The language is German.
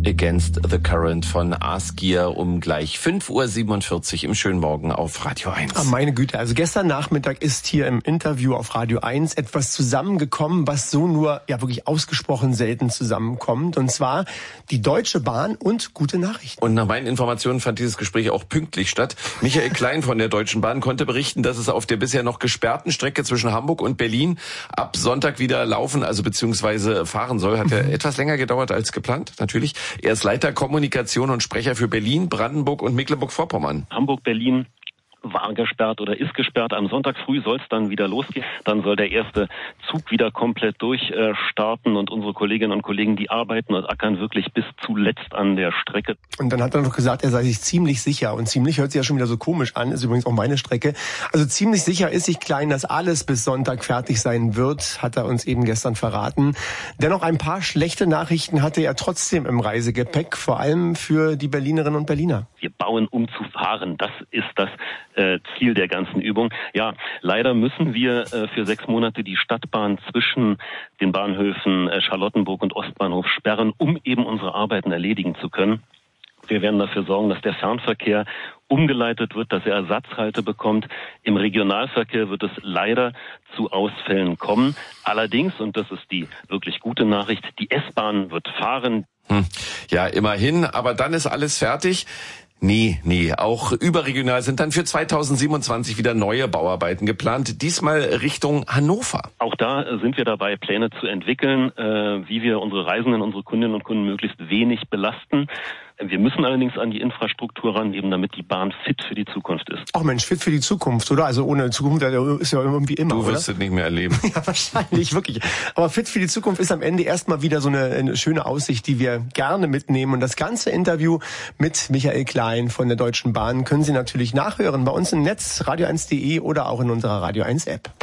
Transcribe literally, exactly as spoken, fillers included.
Against the Current von Askia um gleich fünf Uhr siebenundvierzig im schönen Morgen auf Radio eins. Ah, meine Güte, also gestern Nachmittag ist hier im Interview auf Radio eins etwas zusammengekommen, was so nur ja wirklich ausgesprochen selten zusammenkommt. Und zwar die Deutsche Bahn und gute Nachrichten. Und nach meinen Informationen fand dieses Gespräch auch pünktlich statt. Michael Klein von der Deutschen Bahn konnte berichten, dass es auf der bisher noch gesperrten Strecke zwischen Hamburg und Berlin ab Sonntag wieder laufen, also beziehungsweise fahren soll. Hat ja etwas länger gedauert als geplant, natürlich. Er ist Leiter Kommunikation und Sprecher für Berlin, Brandenburg und Mecklenburg-Vorpommern. Hamburg, Berlin war gesperrt oder ist gesperrt. Am Sonntag früh soll es dann wieder losgehen. Dann soll der erste Zug wieder komplett durchstarten und unsere Kolleginnen und Kollegen, die arbeiten und ackern wirklich bis zuletzt an der Strecke. Und dann hat er noch gesagt, er sei sich ziemlich sicher. Und ziemlich hört sich ja schon wieder so komisch an, ist übrigens auch meine Strecke. Also ziemlich sicher ist sich Klein, dass alles bis Sonntag fertig sein wird, hat er uns eben gestern verraten. Dennoch ein paar schlechte Nachrichten hatte er trotzdem im Reisegepäck, vor allem für die Berlinerinnen und Berliner. Wir bauen, um zu fahren. Das ist das äh, Ziel der ganzen Übung. Ja, leider müssen wir äh, für sechs Monate die Stadtbahn zwischen den Bahnhöfen äh, Charlottenburg und Ostbahnhof sperren, um eben unsere Arbeiten erledigen zu können. Wir werden dafür sorgen, dass der Fernverkehr umgeleitet wird, dass er Ersatzhalte bekommt. Im Regionalverkehr wird es leider zu Ausfällen kommen. Allerdings, und das ist die wirklich gute Nachricht, die S-Bahn wird fahren. Hm. Ja, immerhin, aber dann ist alles fertig. Nee, nee, auch überregional sind dann für zweitausendsiebenundzwanzig wieder neue Bauarbeiten geplant, diesmal Richtung Hannover. Auch da sind wir dabei, Pläne zu entwickeln, äh, wie wir unsere Reisenden, unsere Kundinnen und Kunden möglichst wenig belasten. Wir müssen allerdings an die Infrastruktur ran, eben damit die Bahn fit für die Zukunft ist. Ach Mensch, fit für die Zukunft, oder? Also ohne Zukunft ist ja irgendwie immer, Du wirst oder? es nicht mehr erleben. Ja, wahrscheinlich, wirklich. Aber fit für die Zukunft ist am Ende erstmal wieder so eine, eine schöne Aussicht, die wir gerne mitnehmen. Und das ganze Interview mit Michael Klein von der Deutschen Bahn können Sie natürlich nachhören bei uns im Netz, radio eins punkt de oder auch in unserer Radio eins App.